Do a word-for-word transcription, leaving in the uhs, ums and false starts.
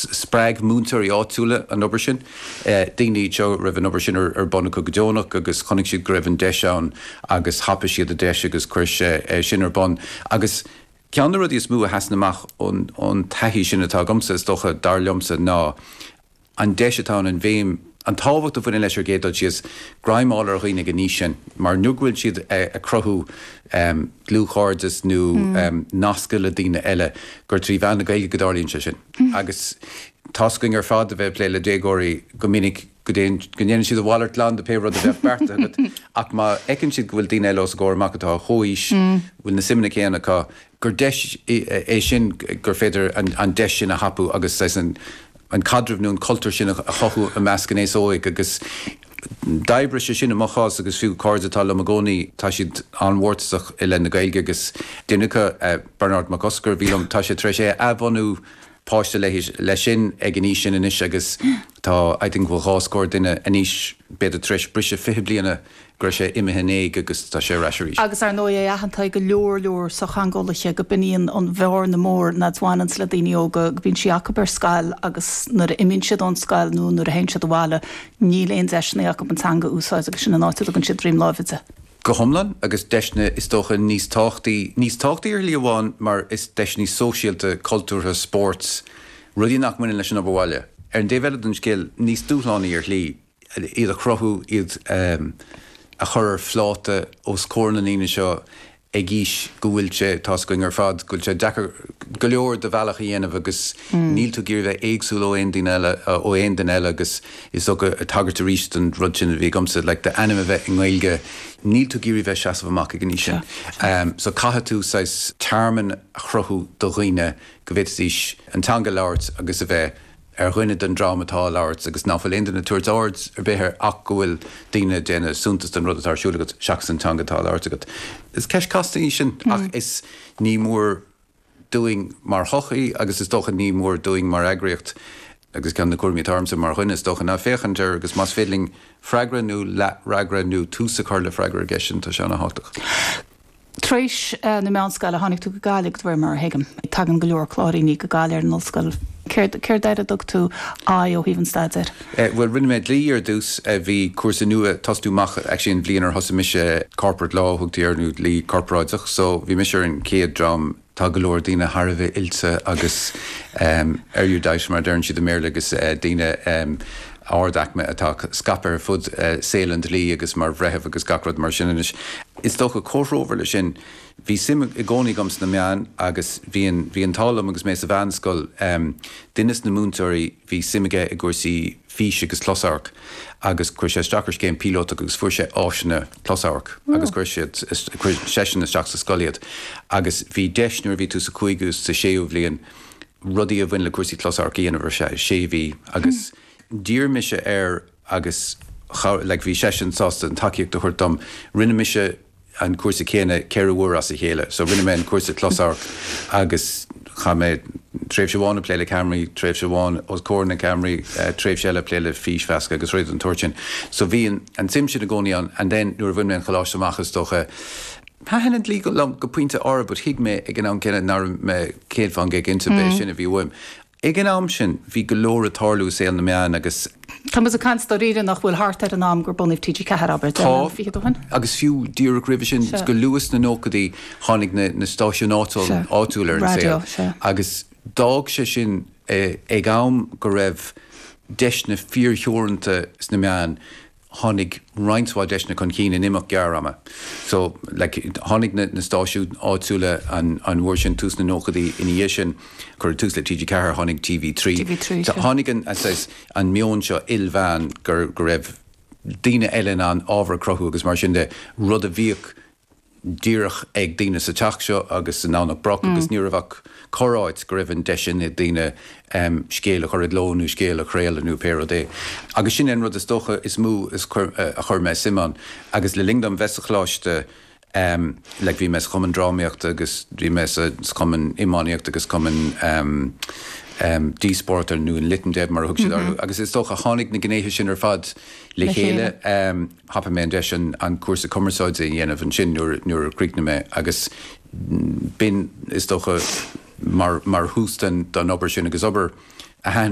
sppraag múntarí áúla an obair sin. Daoine seo raibh an obair sin ar bonna go Dónach agus chonig siad go raibh an deisián agus hapa siad a deis agus chuir sin ar bon. Agus ceanna rudí is mú a heasna amach ón taithí sin atá gomsa is docha dar liomsa ná an deisitá an bhéim an táhacht a bfuin leis ar géad si is graimálar a chuoine gan níos sin, mar nughfuil siad a crothú um, glúchárdas nó mm. um, nasca le daoine eile gur trí bhean na gaige godálíonn se sin. Mm. Agus tascaing ar fad a bheith léile dégóirí go minic go dhéanaan siad a bhhailart land a péród a bheith berta ach má ecann siad go bhfuil daoine eile os ggóir amach atá chóis bhfuil na simna chéanana cá gur deis é sin gur féidir an deis sin a hapú agus an an cadrih nó an cultúr sin a chothú a meascan éis óig agus d'oibre sé sin amachás agus fiú cardsa tal am a gcónaí tá siad anmhórtasach i le na gaeilge agus dunacha uh, Bernard McCusker bhílam tá sé treis é a bhanú páiste lei sin ag an níos sin inis agus tá aiting bhfuil gháscóir duine a níos beidir treis brise fiche bliana gur sé imimehannéig agus tá sé reisiéis. Agus ar nó é achantaid go leor leor sa changolacha go biníon an bhar na mór na dháinan le daoine óga go bíonn siach ar scail agus nuair a imíonn siad an scail nó nuair a héin siad bhála níl éon deisna ach an tanga úsáid agus sin an áitiid agan siad rím láimhide. Go homlan agus deisna is dócha níos táchtaí níos táchtaí ar líomháin mar is deisní sóisialta cultúra sports rudí nach muine leis an bhhaile. Ar an déhhead an scéil níos dúthlánaí ar lí iad a chrothú iad um, a chur fláta os córna nína seo ag gís go bhfuil sé tascaing ar fad go sé dechar go leor de bhealach a dhéanamh agus mm. níl tú gur bheith éagsúil ó aon daoine eile ó aon den eile agus is ó a tagart a ríist an rud sin a bhí gomsa le de anime bheith in ghilge níl tú gur bheith seasamh amach a gní sin. Um, so catha tú sais terman a chrothú do roioine go bhfuil is an tanga labhairt agus a bheith ar chuine den dramatá labhairt agus náfuil aon na tuairt áirt ar bheithir ach go bhfuil daoine déine súntas den rud atá siúla go seachas an tangatá labhairt agat. Is ceis castaí sin ach is ní mór doing mar chochaí agus is dócha ní mór doing mar agriocht agus gan na cuairmí tarmsa mar chuine is dócha na féchantar agus más féling freagra nó le ragra nó túsa chuir le freagra geisin tá seanna háach. Tréis uh, na meánscail a tháinig tú go gáalaigh bhfuir mar heigem. Tagan go leor chláiríní go gáil ar an ollscail. Céir dead dug tú á ó híhann staid? Well, rinne méid lí ar dús bhí cuasa nua tasúach actually an bblion ar thosa mise corporate law thugtaí ar nú lí corporáideach, so bhí mis ar an céad dram tá go leor daoine Harbheith ilte agus um, arú deis mar dearn siad a méle agus uh, daoine um, áardachme atá scapar fud uh, séland lí agus mar bhrethebh agus gacrad mar sin inis. Is dócha cóthróver le sin bhí sim i gcónaí gomsa na meán agus bhí an tálam agus mé sa bhanscoil um, dunas na múntóirí bhí simige i gcuirsaí fís agus chlosarc agus chuir sé strachar céim pilóta agus fuair sé áisina chlosarc agus chuir sé sesin na straach sa scoiliad agus bhí deisnúir bhí tú sa chuigus sa séú bblion rudí a bhain le cuairsaí chlosarc íanamh sé sé bhí agus dír mise ar agus le bhí sesin sásta an takeíocht do chuirtam rinne mise an cuasa chéine ceirhúir as a chéile, so rinne mé an cuasa chlosarc agus cha mé tréimh se bháin a pléile Camry, tréimh se bháin os cór na Camry, uh, tréimh se le pléile fís fesca agus réad an tuirtin. So bhí an sim sin a gcónaí an, and then nuair a bhain mé an choláiste amachchas docha Tá henna lí go go puinte ára, but hiag mé ag an am cinna nar me céad fan geag into bé sin a bhí bhfuim. Ag an am sin bhí go leor a tarlú sé na meán agus Tá mas a cansta riire nach bhfuil hart ar an am gur bunaíh tíidir cethar aber agus fiú dír gribh sin go luas na nócadaí tháinig na, na stáisiún átal áúlar an sé agus dág sé sin eh, ag am go raibh deis na fíortheoranta na meán tháinig reinintá deis na chun cíine nimach gearama. So like, tháinig na, na stáisiún áúla an, an bhuair sin tús na nócadaí iní sin gur tús le tíidir cethar tháinig T V three. T V three so, tháinig an, an mion seo ilbhean gur, gur raibh daoine eile an ábhar crothú agus mar sin de rud a bhíoch díreach ag daoine sa teach seo agus sa nánach broch mm. agus níormhach choráid go raibh an deisisin i daoine um, scéal a churid lónú scéal a chréal anú péro dé. Agus sin an rud is dócha is mú is chur, uh, a chur me simán agus le lingdam vesachláiste um, le like bhí mes chuman drámaíocht agus bhí mes chuman imáníocht agus chuman um, um, dísportar nú an litan déb mar a thug siad mm-hmm. agus is dócha tháinig na gnéithe sin ar fad le chéile um, hapa mé an deisisin an cuasa commerceáid a dhéanamh an sin nuair a críicna mé agus bin is dócha mar, mar hústan don obair sin agus obair a